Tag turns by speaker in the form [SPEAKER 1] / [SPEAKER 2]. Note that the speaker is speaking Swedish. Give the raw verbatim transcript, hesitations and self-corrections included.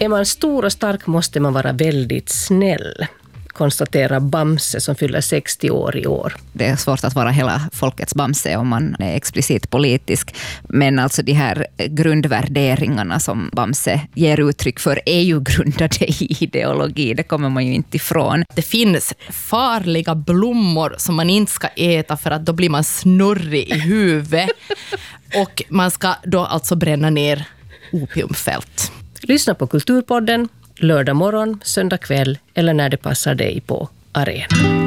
[SPEAKER 1] Är man stor och stark måste man vara väldigt snäll, konstaterar Bamse som fyller sextio år i år.
[SPEAKER 2] Det är svårt att vara hela folkets Bamse om man är explicit politisk. Men alltså de här grundvärderingarna som Bamse ger uttryck för är ju grundade i ideologi. Det kommer man ju inte ifrån.
[SPEAKER 3] Det finns farliga blommor som man inte ska äta för att då blir man snurrig i huvudet. Och man ska då alltså bränna ner opiumfält.
[SPEAKER 1] Lyssna på Kulturpodden lördag morgon, söndag kväll eller när det passar dig på Arena.